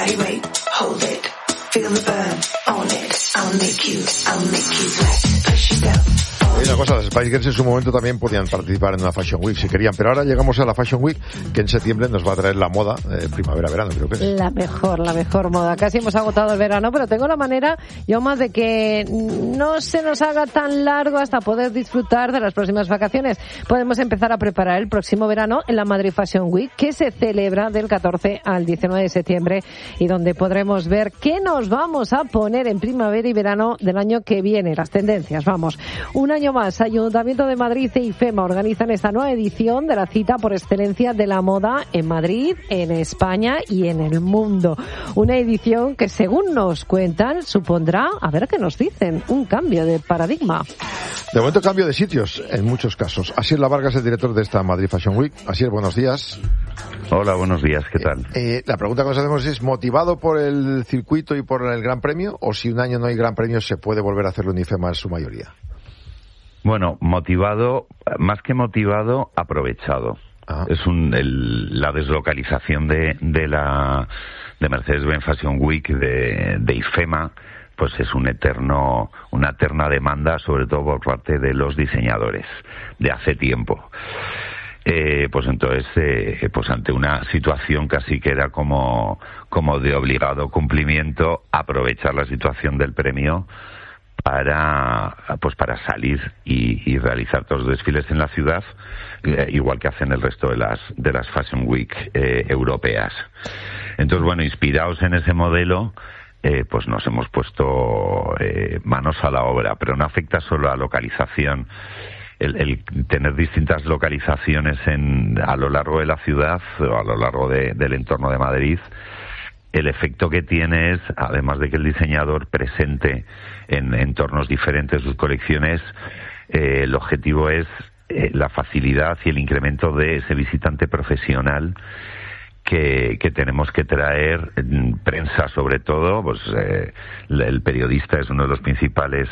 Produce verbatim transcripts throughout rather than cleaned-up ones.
Body weight, hold it. Feel the burn, own it. I'll make you, I'll make you sweat. Push yourself. Hay una cosa, las Spice Girls en su momento también podían participar en una Fashion Week si querían, pero ahora llegamos a la Fashion Week, que en septiembre nos va a traer la moda, eh, primavera-verano, creo que es. La mejor, la mejor moda. Casi hemos agotado el verano, pero tengo la manera, yo más de que no se nos haga tan largo hasta poder disfrutar de las próximas vacaciones. Podemos empezar a preparar el próximo verano en la Madrid Fashion Week, que se celebra del catorce al diecinueve de septiembre y donde podremos ver qué nos vamos a poner en primavera y verano del año que viene, las tendencias, vamos. Un año más, Ayuntamiento de Madrid e IFEMA organizan esta nueva edición de la cita por excelencia de la moda en Madrid, en España y en el mundo. Una edición que, según nos cuentan, supondrá, a ver qué nos dicen, un cambio de paradigma. De momento cambio de sitios, en muchos casos. Asier Lavarga es el director de esta Madrid Fashion Week. Asier, buenos días. Hola, buenos días, ¿qué tal? Eh, eh, la pregunta que nos hacemos es, ¿motivado por el circuito y por el Gran Premio? ¿O si un año no hay Gran Premio se puede volver a hacerlo en IFEMA en su mayoría? Bueno, motivado, más que motivado, aprovechado. Ah. Es un, el, la deslocalización de, de la de Mercedes-Benz Fashion Week de, de IFEMA, pues es un eterno, una eterna demanda, sobre todo por parte de los diseñadores de hace tiempo. Eh, pues entonces, eh, pues ante una situación casi que era como, como de obligado cumplimiento, aprovechar la situación del premio para pues para salir y, y realizar todos los desfiles en la ciudad, eh, igual que hacen el resto de las de las Fashion Week eh, europeas. Entonces, bueno, inspirados en ese modelo, eh, pues nos hemos puesto eh, manos a la obra, pero no afecta solo a localización. El, el tener distintas localizaciones en a lo largo de la ciudad o a lo largo de, del entorno de Madrid, el efecto que tiene es, además de que el diseñador presente en entornos diferentes sus colecciones, eh, el objetivo es eh, la facilidad y el incremento de ese visitante profesional que, que tenemos que traer, prensa sobre todo, pues eh, el periodista es uno de los principales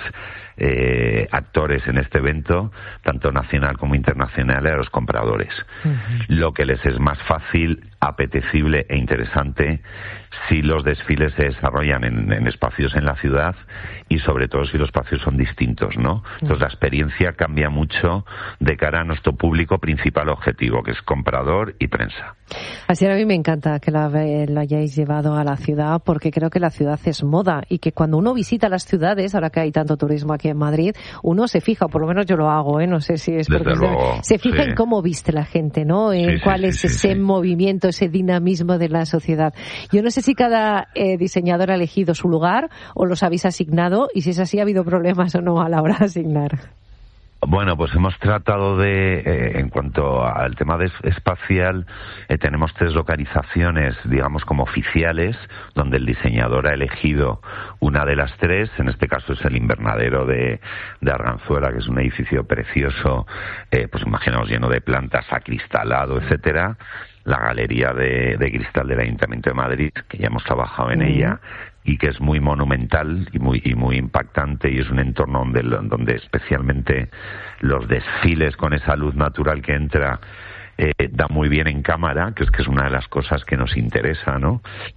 eh, actores en este evento, tanto nacional como internacional, a los compradores. Uh-huh. Lo que les es más fácil, apetecible e interesante si los desfiles se desarrollan en, en espacios en la ciudad y sobre todo si los espacios son distintos, ¿no? Entonces la experiencia cambia mucho de cara a nuestro público principal objetivo, que es comprador y prensa. Así a mí me encanta que la, lo hayáis llevado a la ciudad, porque creo que la ciudad es moda y que cuando uno visita las ciudades, ahora que hay tanto turismo aquí en Madrid, uno se fija, por lo menos yo lo hago, ¿eh? No sé si es porque luego, se fija sí. en cómo viste la gente, ¿no? En sí, cuál sí, es sí, ese sí. movimiento, ese dinamismo de la sociedad. Yo no sé si cada eh, diseñador ha elegido su lugar o los habéis asignado, y si es así, ¿ha habido problemas o no a la hora de asignar? Bueno, pues hemos tratado de, eh, en cuanto al tema de espacial, eh, tenemos tres localizaciones, digamos, como oficiales, donde el diseñador ha elegido una de las tres. En este caso es el invernadero de, de Arganzuela, que es un edificio precioso, eh, pues imaginamos lleno de plantas, acristalado, etcétera. La galería de, de cristal del Ayuntamiento de Madrid, que ya hemos trabajado en mm. ella, y que es muy monumental y muy y muy impactante, y es un entorno donde donde especialmente los desfiles con esa luz natural que entra eh, da muy bien en cámara, que es que es una de las cosas que nos interesa, ¿no?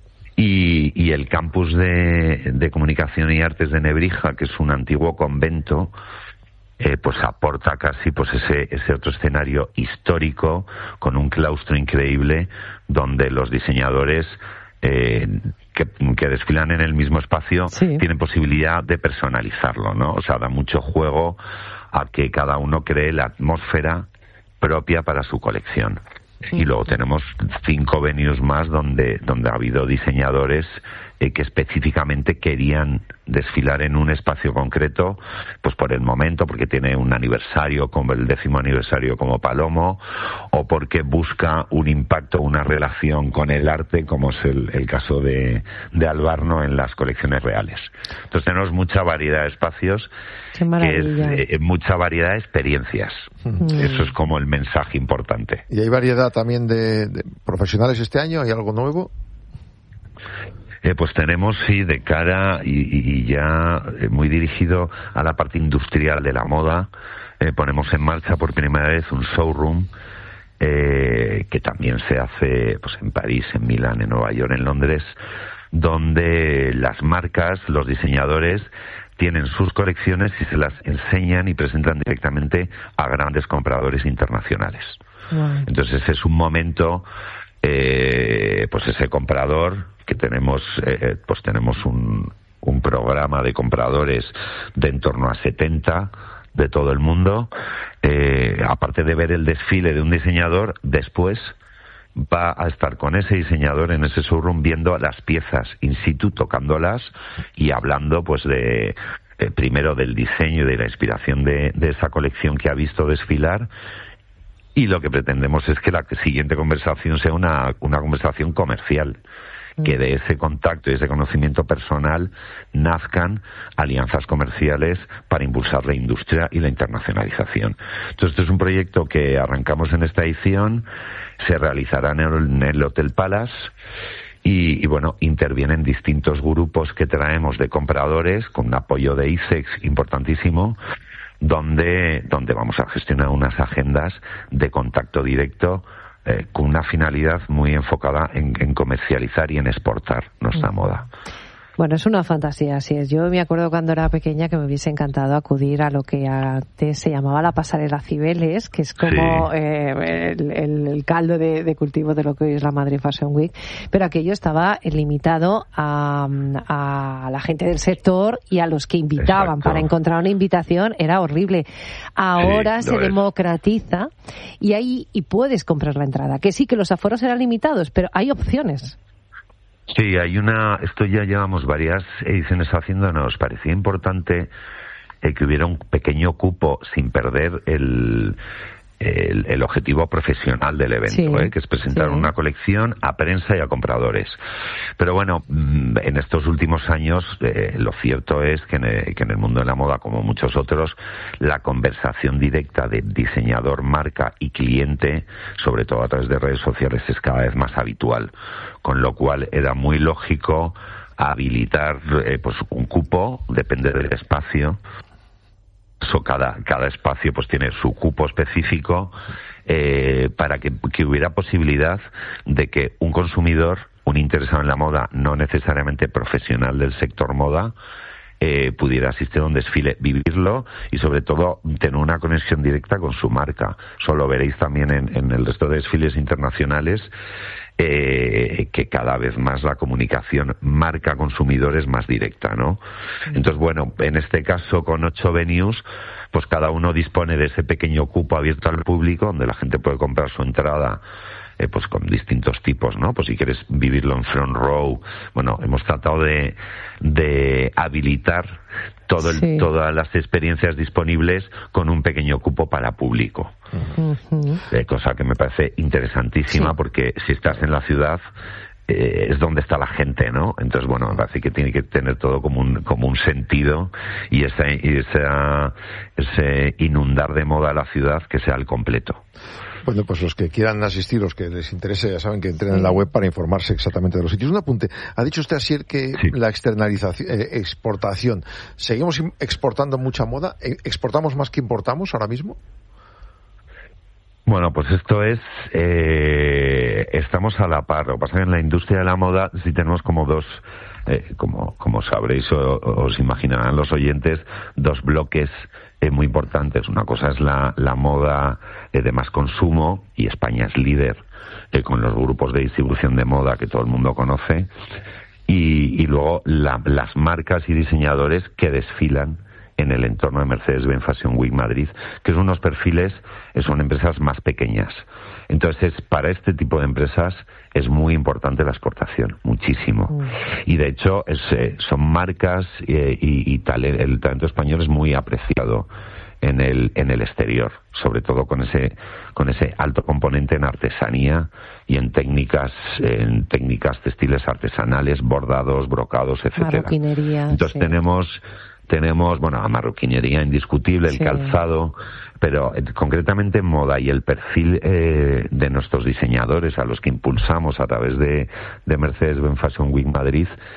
Y, y el campus de, de Comunicación y Artes de Nebrija, que es un antiguo convento, eh, pues aporta casi pues ese ese otro escenario histórico con un claustro increíble donde los diseñadores eh, que, que desfilan en el mismo espacio sí. tienen posibilidad de personalizarlo, ¿no? O sea, da mucho juego a que cada uno cree la atmósfera propia para su colección. Y luego tenemos cinco venues más donde donde ha habido diseñadores eh, que específicamente querían desfilar en un espacio concreto, pues por el momento, porque tiene un aniversario como el décimo aniversario como Palomo, o porque busca un impacto, una relación con el arte, como es el, el caso de, de Albarno en las colecciones reales. Entonces tenemos mucha variedad de espacios, que es eh, mucha variedad de experiencias. Mm. Eso es como el mensaje importante. ¿Y hay variedad también de, de profesionales este año? ¿Hay algo nuevo? Eh, pues tenemos, sí, de cara y, y ya eh, muy dirigido a la parte industrial de la moda, eh, ponemos en marcha por primera vez un showroom eh, que también se hace pues en París, en Milán, en Nueva York, en Londres, donde las marcas, los diseñadores, tienen sus colecciones y se las enseñan y presentan directamente a grandes compradores internacionales. Wow. Entonces es un momento, eh, pues ese comprador que tenemos, eh, pues tenemos un, un programa de compradores de en torno a setenta de todo el mundo. Eh, aparte de ver el desfile de un diseñador, después va a estar con ese diseñador en ese showroom viendo las piezas in situ, tocándolas y hablando pues de eh, primero del diseño y de la inspiración de, de esa colección que ha visto desfilar, y lo que pretendemos es que la siguiente conversación sea una, una conversación comercial, que de ese contacto y ese conocimiento personal nazcan alianzas comerciales para impulsar la industria y la internacionalización. Entonces, este es un proyecto que arrancamos en esta edición, se realizará en el, en el Hotel Palace y, y, bueno, intervienen distintos grupos que traemos de compradores con un apoyo de I S E X importantísimo, donde, donde vamos a gestionar unas agendas de contacto directo Eh, con una finalidad muy enfocada en, en comercializar y en exportar nuestra moda. Bueno, es una fantasía, así es. Yo me acuerdo cuando era pequeña que me hubiese encantado acudir a lo que antes se llamaba la pasarela Cibeles, que es como sí. eh, el, el, el caldo de, de cultivo de lo que hoy es la Madrid Fashion Week, pero aquello estaba limitado a, a la gente del sector y a los que invitaban. Exacto. Para encontrar una invitación era horrible. Ahora sí, se democratiza y ahí y puedes comprar la entrada, que sí que los aforos eran limitados, pero hay opciones. Sí, hay una, esto ya llevamos varias ediciones haciendo, nos parecía importante eh, que hubiera un pequeño cupo sin perder el, el, el objetivo profesional del evento, sí, ¿eh? que es presentar sí. una colección a prensa y a compradores. Pero bueno, en estos últimos años eh, lo cierto es que en, el, que en el mundo de la moda, como muchos otros, la conversación directa de diseñador, marca y cliente, sobre todo a través de redes sociales, es cada vez más habitual. Con lo cual era muy lógico habilitar eh, pues un cupo, depende del espacio. So, cada, cada espacio pues tiene su cupo específico eh, para que, que hubiera posibilidad de que un consumidor, un interesado en la moda, no necesariamente profesional del sector moda, eh, pudiera asistir a un desfile, vivirlo y sobre todo tener una conexión directa con su marca. Eso lo veréis también en, en el resto de desfiles internacionales. Eh, que cada vez más la comunicación marca-consumidor es más directa, ¿no? Entonces, bueno, en este caso con ocho venues, pues cada uno dispone de ese pequeño cupo abierto al público donde la gente puede comprar su entrada eh, pues con distintos tipos, ¿no? Pues si quieres vivirlo en front row, bueno, hemos tratado de, de habilitar todo el, sí. todas las experiencias disponibles con un pequeño cupo para público. Uh-huh. Eh, cosa que me parece interesantísima, sí. porque si estás en la ciudad eh, es donde está la gente, ¿no? Entonces, bueno, me parece que tiene que tener todo como un, como un sentido y, esa, y esa, ese inundar de moda a la ciudad que sea al completo. Bueno, pues los que quieran asistir, los que les interese, ya saben que entren en la web para informarse exactamente de los sitios. Un apunte. Ha dicho usted, Asier, que sí. la externalización, eh, exportación. ¿Seguimos exportando mucha moda? ¿Exportamos más que importamos ahora mismo? Bueno, pues esto es, eh, estamos a la par. Lo que pasa es que en la industria de la moda sí tenemos como dos, eh, como, como sabréis o os imaginarán los oyentes, dos bloques eh, muy importantes. Una cosa es la, la moda eh, de más consumo, y España es líder eh, con los grupos de distribución de moda que todo el mundo conoce, y, y luego la, las marcas y diseñadores que desfilan en el entorno de Mercedes-Benz Fashion Week Madrid, que son unos perfiles, son empresas más pequeñas. Entonces, para este tipo de empresas es muy importante la exportación, muchísimo. Mm. Y de hecho, es, eh, son marcas eh, y, y tal, el talento español es muy apreciado en el en el exterior, sobre todo con ese con ese alto componente en artesanía y en técnicas en técnicas textiles artesanales, bordados, brocados, etcétera. Marroquinería. Entonces sí. tenemos Tenemos, bueno, la marroquinería indiscutible, el sí. calzado, pero eh, concretamente en moda y el perfil eh, de nuestros diseñadores a los que impulsamos a través de, de Mercedes-Benz Fashion Week Madrid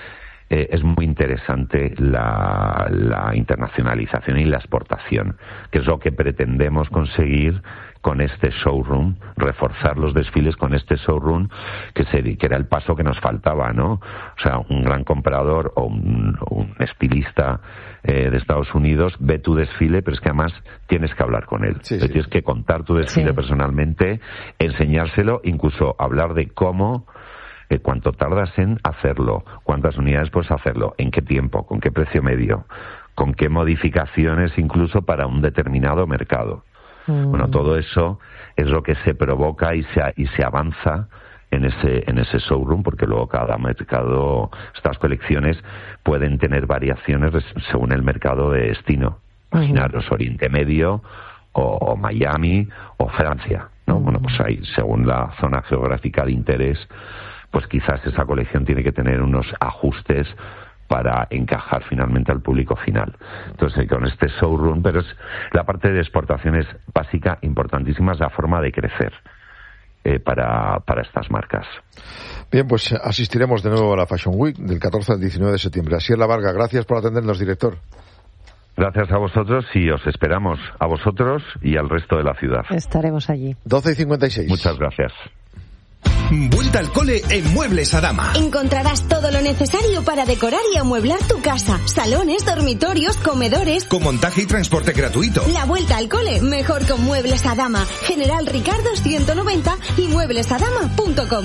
eh, es muy interesante la, la internacionalización y la exportación, que es lo que pretendemos conseguir con este showroom, reforzar los desfiles con este showroom, que, se, que era el paso que nos faltaba, ¿no? O sea, un gran comprador o un, un estilista eh, de Estados Unidos ve tu desfile, pero es que además tienes que hablar con él. Sí, sí. Tienes que contar tu desfile sí. personalmente, enseñárselo, incluso hablar de cómo, eh, cuánto tardas en hacerlo, cuántas unidades puedes hacerlo, en qué tiempo, con qué precio medio, con qué modificaciones incluso para un determinado mercado. Bueno, todo eso es lo que se provoca y se, y se avanza en ese, en ese showroom, porque luego cada mercado, estas colecciones pueden tener variaciones según el mercado de destino. Imaginaros Oriente Medio, o, o Miami, o Francia, ¿no? Uh-huh. Bueno, pues ahí, según la zona geográfica de interés, pues quizás esa colección tiene que tener unos ajustes para encajar finalmente al público final. Entonces, con este showroom, pero es la parte de exportación es básica, importantísima, es la forma de crecer eh, para, para estas marcas. Bien, pues asistiremos de nuevo a la Fashion Week del catorce al diecinueve de septiembre. Asier Lavarga, gracias por atendernos, director. Gracias a vosotros y os esperamos a vosotros y al resto de la ciudad. Estaremos allí. doce y cincuenta y seis. Muchas gracias. Vuelta al cole en Muebles Adama. Encontrarás todo lo necesario para decorar y amueblar tu casa. Salones, dormitorios, comedores. Con montaje y transporte gratuito. La vuelta al cole, mejor con Muebles Adama. General Ricardo ciento noventa y muebles adama punto com.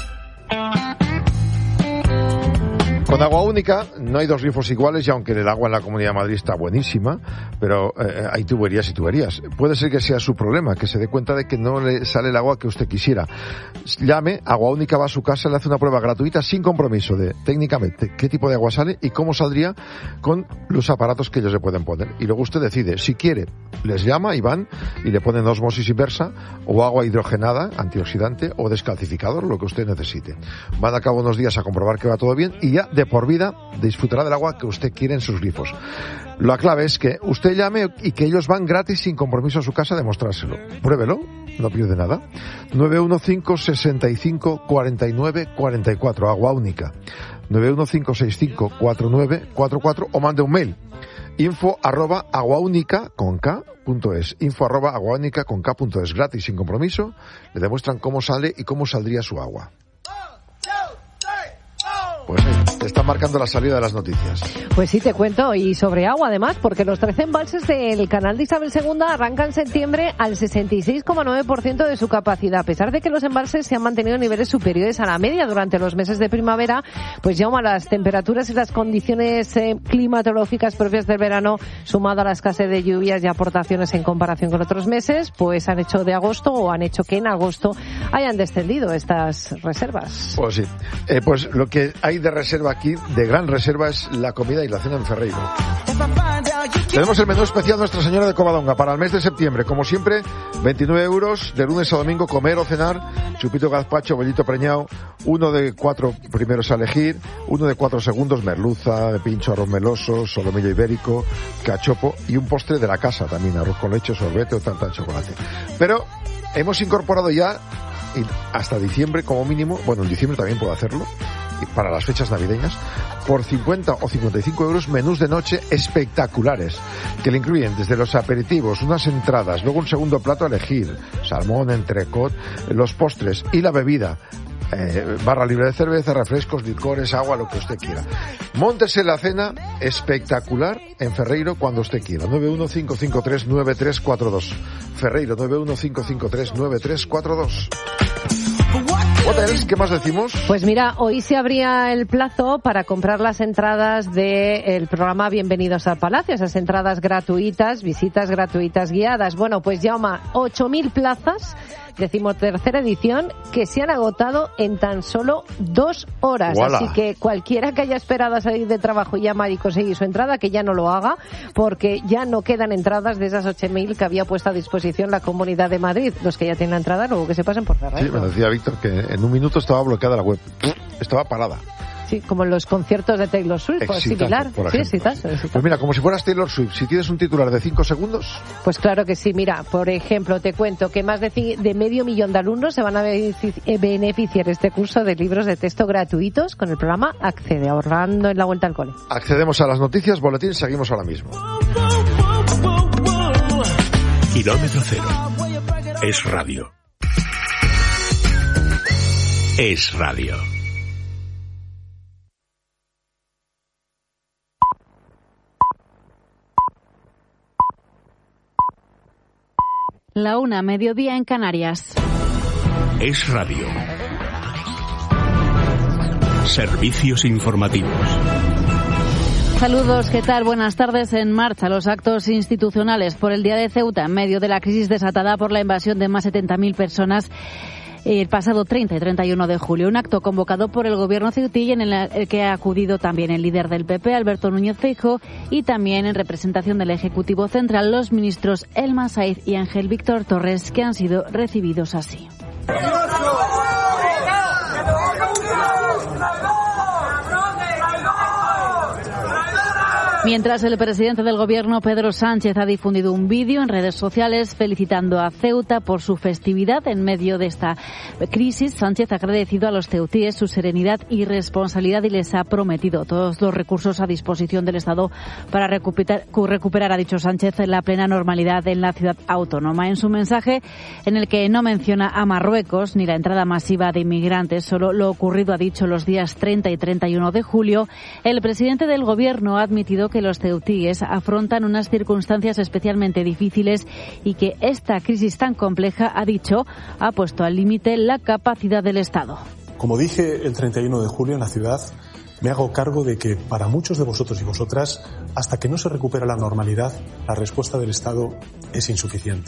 Con Agua Única no hay dos grifos iguales, y aunque el agua en la Comunidad de Madrid está buenísima, pero eh, hay tuberías y tuberías. Puede ser que sea su problema, que se dé cuenta de que no le sale el agua que usted quisiera. Llame, Agua Única va a su casa, le hace una prueba gratuita sin compromiso de técnicamente qué tipo de agua sale y cómo saldría con los aparatos que ellos le pueden poner. Y luego usted decide, si quiere, les llama y van y le ponen osmosis inversa o agua hidrogenada, antioxidante o descalcificador, lo que usted necesite. Van a cabo unos días a comprobar que va todo bien y ya de por vida disfrutará del agua que usted quiere en sus grifos. La clave es que usted llame y que ellos van gratis sin compromiso a su casa a demostrárselo. Pruébelo, no pierde nada. nueve uno cinco, seis cinco, cuatro nueve cuatro cuatro, Agua Única. nueve uno cinco, seis cinco, cuatro nueve cuatro cuatro o mande un mail. Info arroba aguaúnica con K punto es. Info arroba aguaúnica con K punto es. Gratis, sin compromiso. Le demuestran cómo sale y cómo saldría su agua. Pues sí, te están marcando la salida de las noticias. Pues sí, te cuento, y sobre agua además, porque los trece embalses del canal de Isabel segunda arrancan en septiembre al sesenta y seis coma nueve por ciento de su capacidad. A pesar de que los embalses se han mantenido en niveles superiores a la media durante los meses de primavera, pues ya las temperaturas y las condiciones eh, climatológicas propias del verano, sumado a la escasez de lluvias y aportaciones en comparación con otros meses, pues han hecho de agosto o han hecho que en agosto hayan descendido estas reservas. Pues sí, eh, pues lo que hay de reserva aquí, de gran reserva, es la comida y la cena en Ferreiro. Tenemos el menú especial Nuestra Señora de Covadonga para el mes de septiembre. Como siempre, veintinueve euros de lunes a domingo, comer o cenar, chupito gazpacho, bollito preñado, uno de cuatro primeros a elegir, uno de cuatro segundos, merluza, pincho, arroz meloso, solomillo ibérico, cachopo y un postre de la casa también, arroz con leche, sorbete o tarta de chocolate. Pero hemos incorporado ya, hasta diciembre como mínimo, bueno, en diciembre también puedo hacerlo, para las fechas navideñas, por cincuenta o cincuenta y cinco euros, menús de noche espectaculares, que le incluyen desde los aperitivos, unas entradas, luego un segundo plato a elegir, salmón, entrecot, los postres y la bebida, eh, barra libre de cerveza, refrescos, licores, agua, lo que usted quiera. Móntese la cena espectacular en Ferreiro cuando usted quiera. nueve uno cinco cinco tres nueve tres cuatro dos. Ferreiro, nueve uno cinco cinco tres nueve tres cuatro dos. Hotels, ¿qué más decimos? Pues mira, hoy se abría el plazo para comprar las entradas del programa Bienvenidos al Palacio, esas entradas gratuitas, visitas gratuitas guiadas. Bueno, pues llama ocho mil plazas, decimotercera edición, que se han agotado en tan solo dos horas. ¡Wala! Así que cualquiera que haya esperado a salir de trabajo y llamar y conseguir su entrada, que ya no lo haga, porque ya no quedan entradas de esas ocho mil que había puesto a disposición la Comunidad de Madrid. Los que ya tienen la entrada, luego que se pasen por Ferreiro. Sí, me decía Víctor que en un minuto estaba bloqueada la web. Estaba parada. sí, como los conciertos de Taylor Swift, pues similar. Por sí, exitazo. Pues mira, como si fueras Taylor Swift, si tienes un titular de cinco segundos. Pues claro que sí, mira, por ejemplo, te cuento que más de, de medio millón de alumnos se van a beneficiar este curso de libros de texto gratuitos con el programa Accede, ahorrando en la vuelta al cole. Accedemos a las noticias, boletín, seguimos ahora mismo. Kilómetro cero. Es radio. Es radio. La una, mediodía en Canarias. Es radio. Servicios informativos. Saludos, ¿qué tal? Buenas tardes. En marcha los actos institucionales por el Día de Ceuta en medio de la crisis desatada por la invasión de más de setenta mil personas el pasado treinta y treinta y uno de julio. Un acto convocado por el gobierno ceutí en el que ha acudido también el líder del P P, Alberto Núñez Feijóo, y también en representación del Ejecutivo Central los ministros Elma Saiz y Ángel Víctor Torres, que han sido recibidos así. Mientras el presidente del gobierno, Pedro Sánchez, ha difundido un vídeo en redes sociales felicitando a Ceuta por su festividad en medio de esta crisis, Sánchez ha agradecido a los ceutíes su serenidad y responsabilidad y les ha prometido todos los recursos a disposición del Estado para recuperar, recuperar, ha dicho Sánchez, la plena normalidad en la ciudad autónoma. En su mensaje, en el que no menciona a Marruecos ni la entrada masiva de inmigrantes, solo lo ocurrido, ha dicho, los días treinta y treinta y uno de julio, el presidente del gobierno ha admitido que los ceutíes afrontan unas circunstancias especialmente difíciles y que esta crisis tan compleja, ha dicho, ha puesto al límite la capacidad del Estado. Como dije el treinta y uno de julio en la ciudad, me hago cargo de que para muchos de vosotros y vosotras, hasta que no se recupera la normalidad, la respuesta del Estado es insuficiente.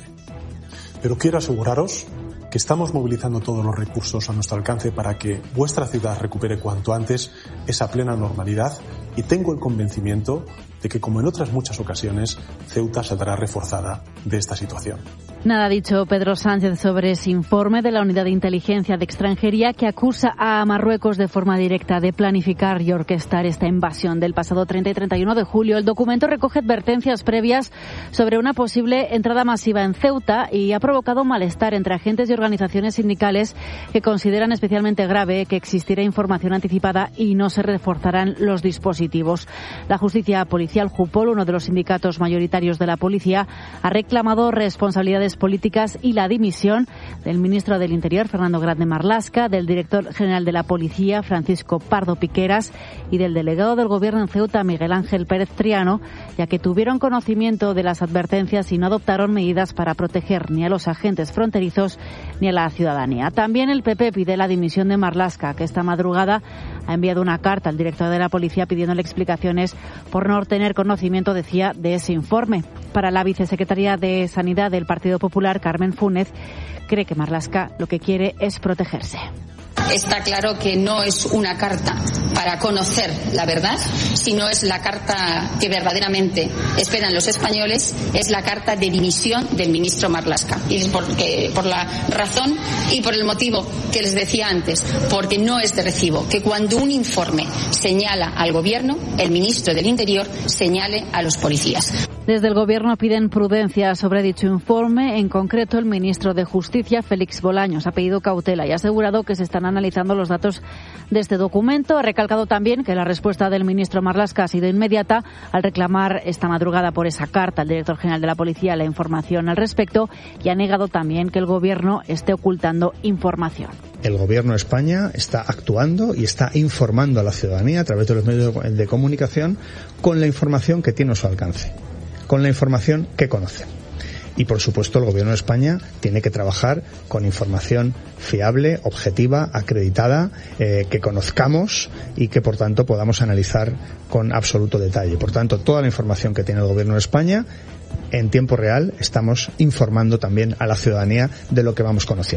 Pero quiero aseguraros que estamos movilizando todos los recursos a nuestro alcance para que vuestra ciudad recupere cuanto antes esa plena normalidad, y tengo el convencimiento de que, como en otras muchas ocasiones, Ceuta saldrá reforzada de esta situación. Nada ha dicho Pedro Sánchez sobre ese informe de la Unidad de Inteligencia de Extranjería que acusa a Marruecos de forma directa de planificar y orquestar esta invasión del pasado treinta y treinta y uno de julio. El documento recoge advertencias previas sobre una posible entrada masiva en Ceuta y ha provocado malestar entre agentes y organizaciones sindicales que consideran especialmente grave que existiera información anticipada y no se reforzarán los dispositivos. La justicia policial, Jupol, uno de los sindicatos mayoritarios de la policía, ha reclamado responsabilidades políticas y la dimisión del ministro del Interior, Fernando Grande Marlaska, del director general de la Policía, Francisco Pardo Piqueras, y del delegado del Gobierno en Ceuta, Miguel Ángel Pérez Triano, ya que tuvieron conocimiento de las advertencias y no adoptaron medidas para proteger ni a los agentes fronterizos ni a la ciudadanía. También el P P pide la dimisión de Marlaska, que esta madrugada ha enviado una carta al director de la Policía pidiéndole explicaciones por no tener conocimiento, decía, de ese informe. Para la vicesecretaria de Sanidad del Partido Popular, Carmen Fúnez, cree que Marlaska lo que quiere es protegerse. Está claro que no es una carta para conocer la verdad, sino es la carta que verdaderamente esperan los españoles, es la carta de dimisión del ministro Marlaska. Y es porque, por la razón y por el motivo que les decía antes, porque no es de recibo que cuando un informe señala al gobierno, el ministro del Interior señale a los policías. Desde el Gobierno piden prudencia sobre dicho informe. En concreto, el ministro de Justicia, Félix Bolaños, ha pedido cautela y ha asegurado que se están analizando los datos de este documento. Ha recalcado también que la respuesta del ministro Marlaska ha sido inmediata al reclamar esta madrugada por esa carta al director general de la Policía la información al respecto, y ha negado también que el Gobierno esté ocultando información. El Gobierno de España está actuando y está informando a la ciudadanía a través de los medios de comunicación con la información que tiene a su alcance, con la información que conoce. Y, por supuesto, el Gobierno de España tiene que trabajar con información fiable, objetiva, acreditada, eh, que conozcamos y que, por tanto, podamos analizar con absoluto detalle. Por tanto, toda la información que tiene el Gobierno de España, en tiempo real, estamos informando también a la ciudadanía de lo que vamos conociendo.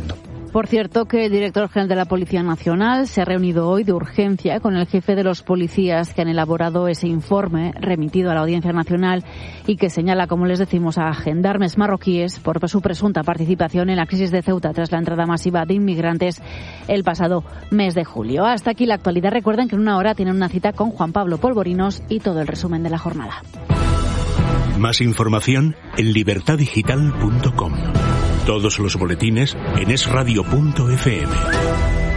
Por cierto, que el director general de la Policía Nacional se ha reunido hoy de urgencia con el jefe de los policías que han elaborado ese informe remitido a la Audiencia Nacional y que señala, como les decimos, a gendarmes marroquíes por su presunta participación en la crisis de Ceuta tras la entrada masiva de inmigrantes el pasado mes de julio. Hasta aquí la actualidad. Recuerden que en una hora tienen una cita con Juan Pablo Polvorinos y todo el resumen de la jornada. Más información en libertad digital punto com. Todos los boletines en es radio punto efe eme.